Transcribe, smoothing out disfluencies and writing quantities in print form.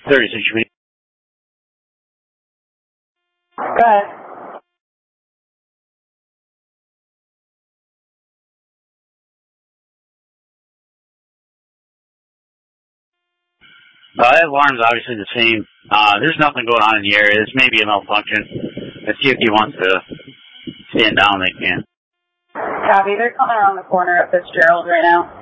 36, you mean? Go ahead. That alarm's obviously the same. There's nothing going on in the area. This may be a malfunction. Let's see if he wants to stand down, they can. Copy, they're coming around the corner at Fitzgerald right now.